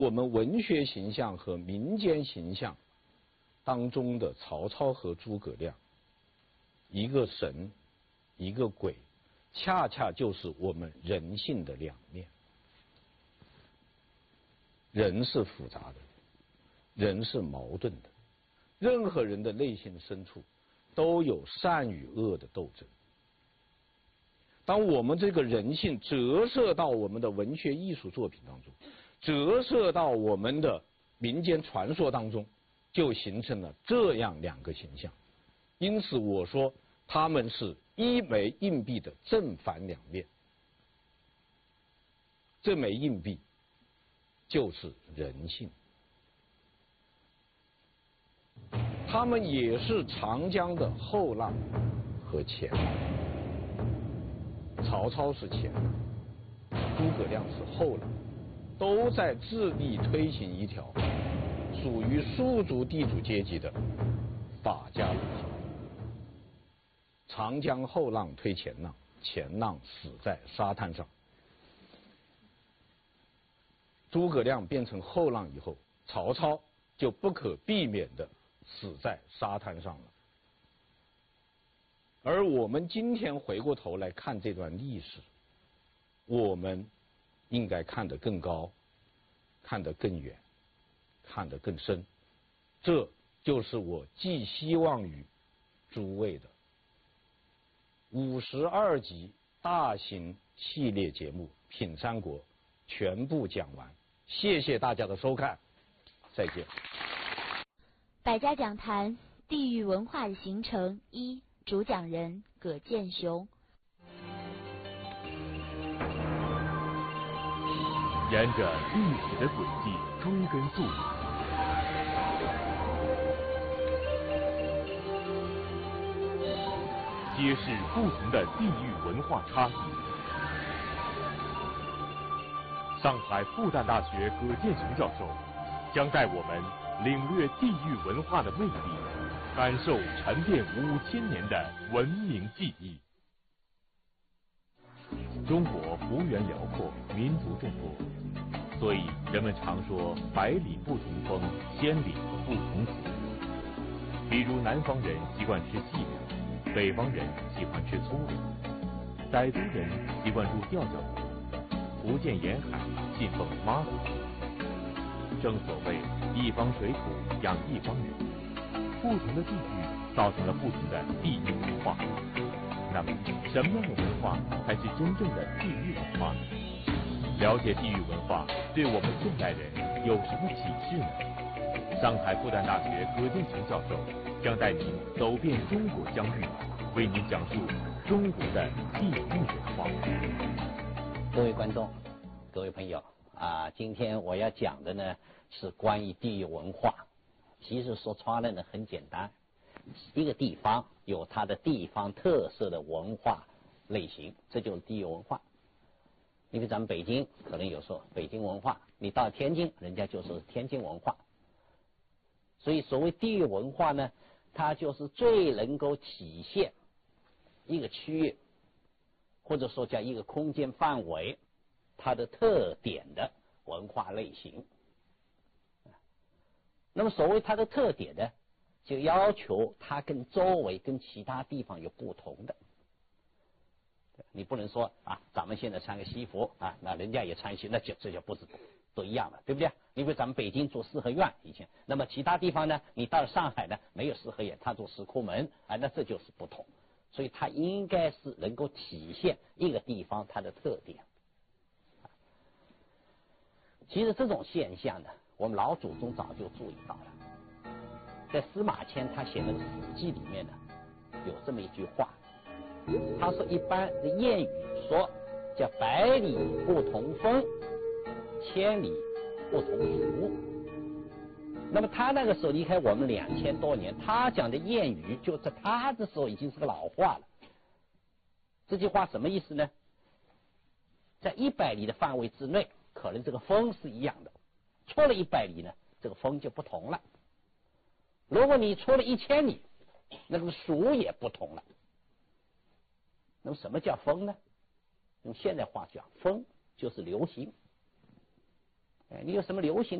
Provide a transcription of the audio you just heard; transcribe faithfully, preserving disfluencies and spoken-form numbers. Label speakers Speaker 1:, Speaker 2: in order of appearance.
Speaker 1: 我们文学形象和民间形象当中的曹操和诸葛亮，一个神，一个鬼，恰恰就是我们人性的两面。人是复杂的，人是矛盾的，任何人的内心深处都有善与恶的斗争。当我们这个人性折射到我们的文学艺术作品当中，折射到我们的民间传说当中，就形成了这样两个形象。因此我说他们是一枚硬币的正反两面。这枚硬币就是人性，他们也是长江的后浪和前浪。曹操是前浪，诸葛亮是后浪，都在致力推行一条属于庶族地主阶级的法家路线。长江后浪推前浪，前浪死在沙滩上。诸葛亮变成后浪以后，曹操就不可避免的死在沙滩上了。而我们今天回过头来看这段历史，我们应该看得更高，看得更远，看得更深。这就是我寄希望于诸位的五十二集大型系列节目《品三国》全部讲完。谢谢大家的收看，再见。
Speaker 2: 百家讲坛：地域文化的形成一，主讲人葛剑雄。
Speaker 3: 沿着历史的轨迹追根溯源，揭示不同的地域文化差异。上海复旦大学葛剑雄教授将带我们领略地域文化的魅力，感受沉淀五千年的文明记忆。中国幅员辽阔，民族众多，所以人们常说百里不同风，千里不同俗。比如南方人习惯吃细粮，北方人喜欢吃粗粮，傣族人习惯入吊脚国，福建沿海信奉妈祖。正所谓一方水土养一方人，不同的地域造成了不同的地域文化。那么什么样的文化才是真正的地域文化呢？了解地域文化对我们现代人有什么启示呢？上海复旦大学葛剑雄教授将带您走遍中国疆域，为您讲述中国的地域文化。
Speaker 4: 各位观众，各位朋友啊，今天我要讲的呢是关于地域文化。其实说穿了呢很简单，一个地方有它的地方特色的文化类型，这就是地域文化。你比如咱们北京可能有说北京文化，你到天津人家就说天津文化。所以所谓地域文化呢，它就是最能够体现一个区域或者说叫一个空间范围它的特点的文化类型。那么所谓它的特点呢，就要求它跟周围跟其他地方有不同的。你不能说啊，咱们现在穿个西服啊，那人家也穿西服，那就这就不是都一样了，对不对？因为咱们北京做四合院以前，那么其他地方呢，你到了上海呢没有四合院，他做石库门啊，那这就是不同。所以它应该是能够体现一个地方它的特点。其实这种现象呢，我们老祖宗早就注意到了。在司马迁他写那个《史记》里面呢，有这么一句话，他说一般的谚语说叫百里不同风，千里不同俗。那么他那个时候离开我们两千多年，他讲的谚语就在他的时候已经是个老话了。这句话什么意思呢？在一百里的范围之内，可能这个风是一样的，出了一百里呢，这个风就不同了。如果你出了一千里，那个俗也不同了。那么什么叫风呢？用现代话讲，风就是流行。 哎，你有什么流行